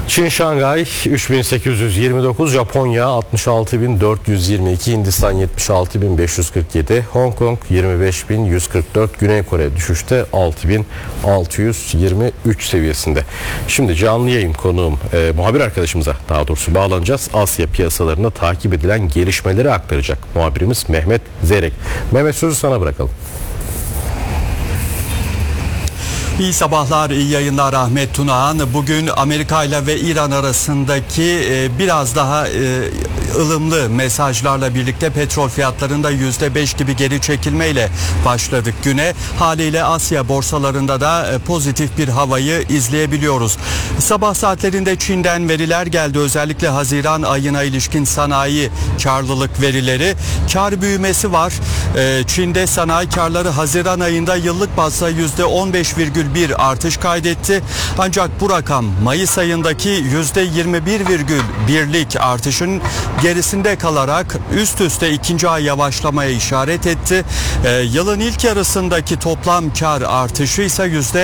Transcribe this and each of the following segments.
Çin Şangay 3829, Japonya 66.422, Hindistan 76.547, Hong Kong 25.144, Güney Kore düşüşte 6.623 seviyesinde. Şimdi canlı yayın konuğum muhabir arkadaşımıza daha doğrusu bağlanacağız. Asya piyasalarında takip edilen gelişmeleri aktaracak muhabirimiz Mehmet Zeyrek. Mehmet, sözü sana bırakalım. İyi sabahlar, iyi yayınlar Ahmet Tunağan. Bugün Amerika ile ve İran arasındaki biraz daha ılımlı mesajlarla birlikte petrol fiyatlarında %5 gibi geri çekilmeyle başladık güne. Haliyle Asya borsalarında da pozitif bir havayı izleyebiliyoruz. Sabah saatlerinde Çin'den veriler geldi. Özellikle Haziran ayına ilişkin sanayi karlılık verileri. Kar büyümesi var. Çin'de sanayi karları Haziran ayında yıllık bazda %15,1 artış kaydetti. Ancak bu rakam Mayıs ayındaki %21,1'lik artışın gerisinde kalarak üst üste ikinci ay yavaşlamaya işaret etti. Yılın ilk yarısındaki toplam kar artışı ise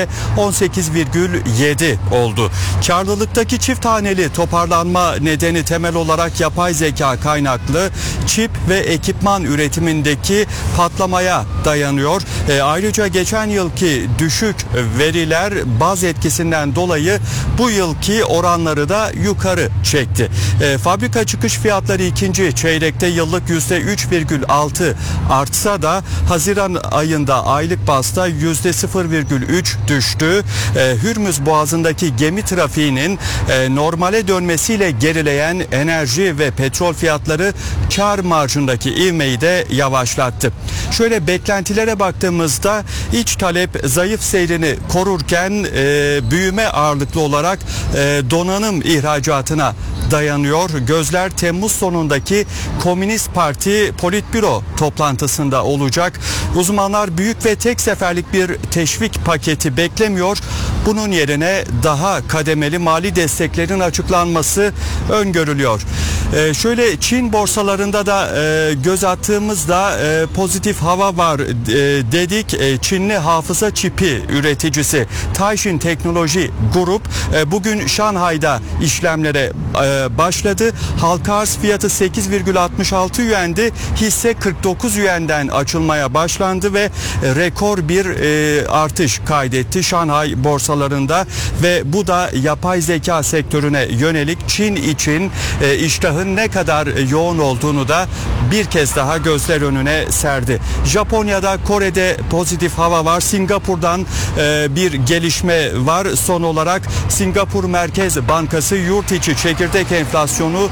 %18,7 oldu. Karlılıktaki çift haneli toparlanma nedeni temel olarak yapay zeka kaynaklı çip ve ekipman üretimindeki patlamaya dayanıyor. Ayrıca geçen yılki düşük veriler baz etkisinden dolayı bu yılki oranları da yukarı çekti. Fabrika çıkış fiyatları ikinci çeyrekte yıllık %3,6 artsa da Haziran ayında aylık bazda %0,3 düştü. Hürmüz Boğazı'ndaki gemi trafiğinin normale dönmesiyle gerileyen enerji ve petrol fiyatları kar marjındaki ivmeyi de yavaşlattı. Şöyle beklentilere baktığımızda iç talep zayıf seyrini korurken büyüme ağırlıklı olarak donanım ihracatına dayanıyor. Gözler Temmuz sonundaki Komünist Parti Politbüro toplantısında olacak. Uzmanlar büyük ve tek seferlik bir teşvik paketi beklemiyor. Bunun yerine daha kademeli mali desteklerin açıklanması öngörülüyor. Şöyle Çin borsalarında da göz attığımızda pozitif hava var dedik. Çinli hafıza çipi üreticisi Taishin Teknoloji Grup bugün Şanghay'da işlemlere başladı. Halka arz fiyatı 8,66 yuendi. Hisse 49 yuenden açılmaya başlandı ve rekor bir artış kaydetti Şanghay borsalarında ve bu da yapay zeka sektörüne yönelik Çin için iştahın ne kadar yoğun olduğunu da bir kez daha gözler önüne serdi. Japonya'da, Kore'de pozitif hava var. Singapur'dan bir gelişme var. Son olarak Singapur Merkez Bankası yurt içi çekirdek enflasyonu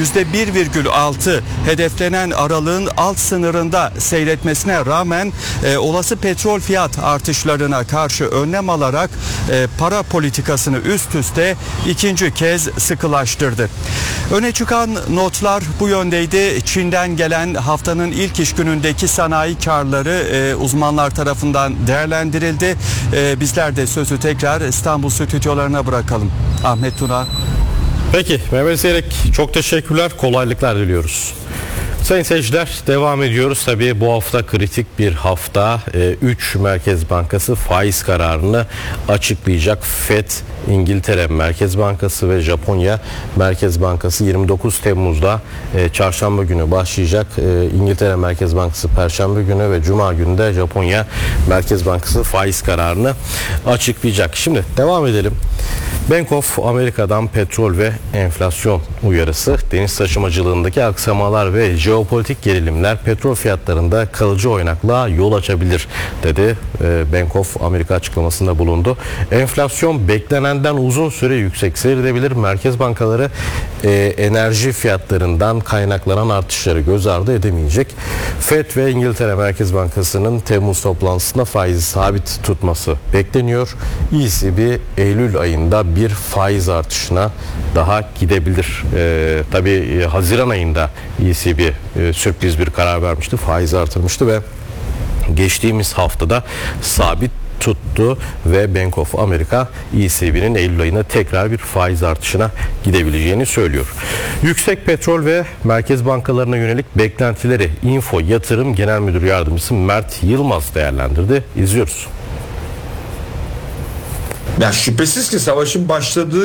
%1,6 hedeflenen aralığın alt sınırında seyretmesine rağmen olası petrol fiyat artışlarına karşı önlem alarak para politikasını üst üste ikinci kez sıkılaştırdı. Öne çıkan notlar bu yöndeydi. Çin'den gelen haftanın ilk iş günündeki sanayi karları uzmanlar tarafından değerlendirildi. Bizler de sözü tekrar İstanbul stüdyolarına bırakalım. Ahmet Tuna. Peki Mehmet Zeyrek, çok teşekkürler, kolaylıklar diliyoruz. Sayın seyirciler, devam ediyoruz. Tabii bu hafta kritik bir hafta. 3 Merkez Bankası faiz kararını açıklayacak. FED, İngiltere Merkez Bankası ve Japonya Merkez Bankası 29 Temmuz'da çarşamba günü başlayacak. İngiltere Merkez Bankası Perşembe günü ve Cuma günü de Japonya Merkez Bankası faiz kararını açıklayacak. Şimdi devam edelim. Bank of Amerika'dan petrol ve enflasyon uyarısı, deniz taşımacılığındaki aksamalar ve jeopolitik gerilimler petrol fiyatlarında kalıcı oynaklığa yol açabilir dedi. Bank of Amerika açıklamasında bulundu. Enflasyon beklenenden uzun süre yüksek seyredebilir. Merkez bankaları enerji fiyatlarından kaynaklanan artışları göz ardı edemeyecek. FED ve İngiltere Merkez Bankası'nın Temmuz toplantısında faizi sabit tutması bekleniyor. ECB Eylül ayında bir faiz artışına daha gidebilir. Tabii Haziran ayında ECB sürpriz bir karar vermişti. Faiz artırmıştı ve geçtiğimiz haftada sabit tuttu ve Bank of America ECB'nin Eylül ayında tekrar bir faiz artışına gidebileceğini söylüyor. Yüksek petrol ve merkez bankalarına yönelik beklentileri Info Yatırım Genel Müdür Yardımcısı Mert Yılmaz değerlendirdi. İzliyoruz. Ya şüphesiz ki savaşın başladığı